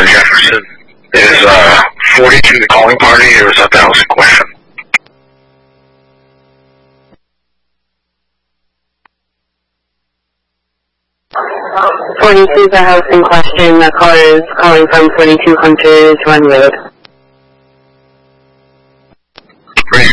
Jefferson. Is 42 the calling party, or is that the housing question? 42 is a housing question. The caller is calling from 42 Hunters Run Road.